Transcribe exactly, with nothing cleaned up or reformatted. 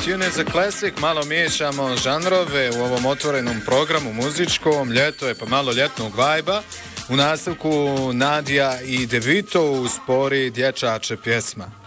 Tune is a Classic, malo miješamo žanrove u ovom otvorenom programu muzičkom, ljeto je pa malo ljetnog vajba. U nastavku Nadija i Devito u spori dječače pjesma.